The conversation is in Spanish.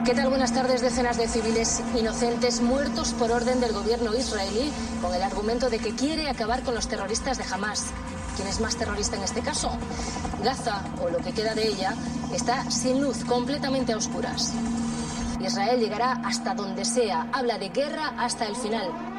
¿Qué tal? Buenas tardes. Decenas de civiles inocentes muertos por orden del gobierno israelí con el argumento de que quiere acabar con los terroristas de Hamás. ¿Quién es más terrorista en este caso? Gaza, o lo que queda de ella, está sin luz, completamente a oscuras. Israel llegará hasta donde sea. Habla de guerra hasta el final.